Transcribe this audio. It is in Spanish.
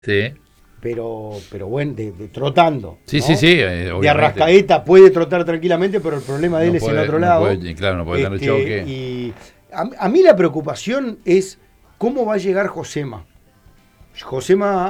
Sí, pero bueno, de trotando. sí, ¿no? sí, sí, De obviamente. Arrascaeta puede trotar tranquilamente, pero el problema de él No es el puede, otro no lado. puede, claro, no puede tener choque. Y a mí la preocupación es cómo va a llegar Josema. Josema